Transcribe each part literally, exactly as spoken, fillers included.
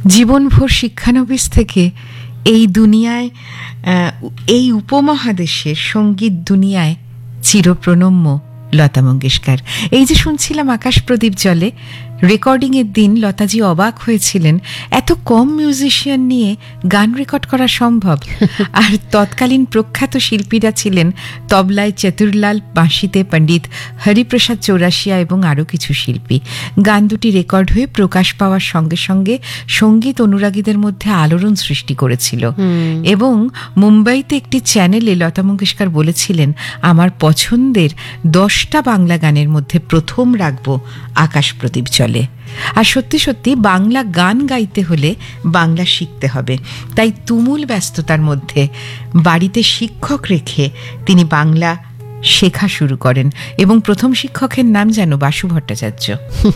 জীবনভর শিক্ষানবিশ থেকে এই দুনিয়ায়, এই উপমহাদেশের সঙ্গীত দুনিয়ায় চিরপ্রণম্য লতা মঙ্গেশকর। এই যে শুনছিলাম আকাশ প্রদীপ জলে, রেকর্ডিংয়ের দিন লতাজি অবাক হয়েছিলেন এত কম মিউজিশিয়ান নিয়ে গান রেকর্ড করা সম্ভব। আর তৎকালীন প্রখ্যাত শিল্পীরা ছিলেন তবলায় চতুরলাল, বাঁশিতে পণ্ডিত হরিপ্রসাদ চৌরাশিয়া এবং আরও কিছু শিল্পী। গান দুটি রেকর্ড হয়ে প্রকাশ পাওয়ার সঙ্গে সঙ্গে সঙ্গীত অনুরাগীদের মধ্যে আলোড়ন সৃষ্টি করেছিল। এবং মুম্বাইতে একটি চ্যানেলে লতা মঙ্গেশকর বলেছিলেন, আমার পছন্দের দশটা বাংলা গানের মধ্যে প্রথম রাখব আকাশ প্রদীপ জলে। আর সত্যি সত্যি বাংলা গান গাইতে হলে বাংলা শিখতে হবে। তাই তুমুল ব্যস্ততার মধ্যে বাড়িতে শিক্ষক রেখে তিনি বাংলা শেখা শুরু করেন এবং প্রথম শিক্ষকের নাম যেন বাসু ভট্টাচার্য।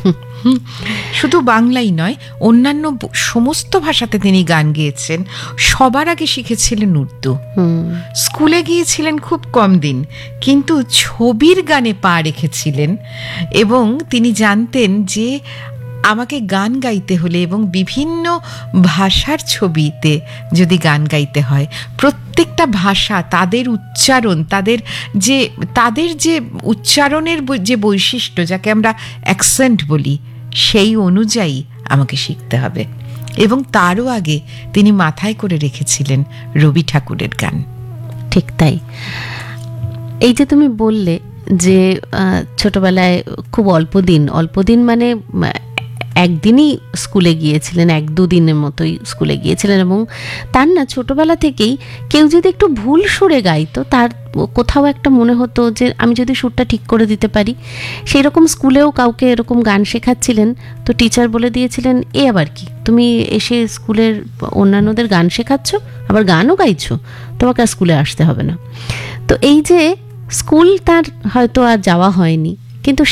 শুধু বাংলাই নয়, অন্যান্য সমস্ত ভাষাতে তিনি গান গেয়েছেন। সবার আগে শিখেছিলেন উর্দু। স্কুলে গিয়েছিলেন খুব কম দিন, কিন্তু ছবির গানে পা রেখেছিলেন এবং তিনি জানতেন যে আমাকে গান গাইতে হলে এবং বিভিন্ন ভাষার ছবিতে যদি গান গাইতে হয়, প্রত্যেকটা ভাষা তাদের উচ্চারণ, তাদের যে তাদের যে উচ্চারণের যে বৈশিষ্ট্য, যাকে আমরা অ্যাকসেন্ট বলি, সেই অনুযায়ী আমাকে শিখতে হবে। এবং তারও আগে তিনি মাথায় করে রেখেছিলেন রবি ঠাকুরের গান। ঠিক তাই। এই যে তুমি বললে যে ছোটবেলায় খুব অল্প দিন অল্প দিন মানে একদিনই স্কুলে গিয়েছিলেন, এক দুদিনের মতোই স্কুলে গিয়েছিলেন, এবং তার না ছোটবেলা থেকেই কেউ যদি একটু ভুল সুরে গাইতো, তার কোথাও একটা মনে হতো যে আমি যদি সুরটা ঠিক করে দিতে পারি। সেই রকম স্কুলেও কাউকে এরকম গান শেখাচ্ছিলেন, তো টিচার বলে দিয়েছিলেন, এ আবার কি, তুমি এসে স্কুলের অন্যান্যদের গান শেখাচ্ছ, আবার গানও গাইছো, তোমাকে আর স্কুলে আসতে হবে না। তো এই যে স্কুল তার হয়তো আর যাওয়া হয়নি, কিন্তু